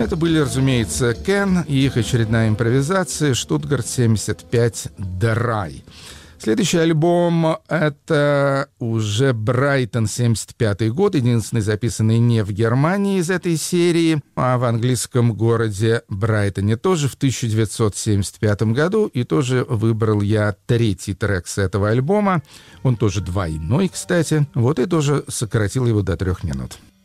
Это были, разумеется, Кен и их очередная импровизация «Штутгарт 75 Драй». Следующий альбом — это уже Брайтон, 75-й год, единственный записанный не в Германии из этой серии, а в английском городе Брайтоне, тоже в 1975 году, и тоже выбрал я третий трек с этого альбома, он тоже двойной, кстати, вот и тоже сократил его до 3 минут.